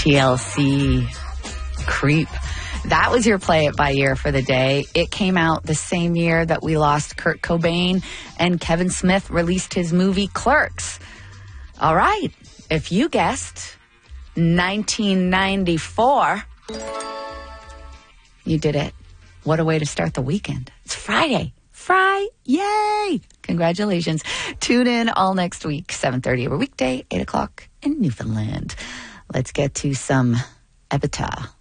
TLC. Creep. That was your play it by ear for the day. It came out the same year that we lost Kurt Cobain and Kevin Smith released his movie Clerks. All right. If you guessed 1994, you did it. What a way to start the weekend. It's Friday. Yay! Congratulations. Tune in all next week, 7:30 every weekday, 8 o'clock in Newfoundland. Let's get to some Epitaph.